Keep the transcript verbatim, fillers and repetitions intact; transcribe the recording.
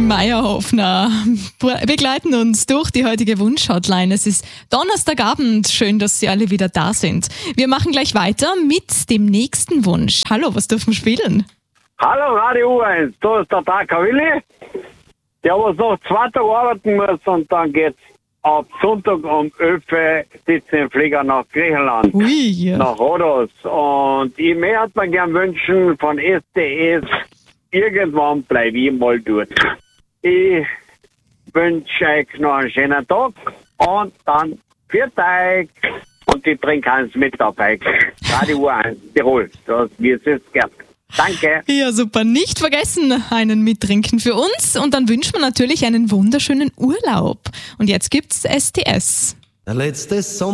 Meyerhofner begleiten uns durch die heutige Wunsch-Hotline. Es ist Donnerstagabend. Schön, dass Sie alle wieder da sind. Wir machen gleich weiter mit dem nächsten Wunsch. Hallo, was dürfen wir spielen? Hallo Radio U eins, da ist der Barker Willi, der was noch zwei Tage arbeiten muss und dann geht's ab Sonntag um elf Uhr sitzen im Flieger nach Griechenland, Ui, ja. nach Rhodos. Und ich möchte mir gern wünschen von S D S, irgendwann bleibe ich mal dort. Ich wünsche euch noch einen schönen Tag und dann für euch. Und ich trinke eins mit dabei. Radio U eins Tirol, das wird es gern. Danke. Ja, super. Nicht vergessen, einen mittrinken für uns. Und dann wünschen wir natürlich einen wunderschönen Urlaub. Und jetzt gibt's S T S. Der letzte Sommer.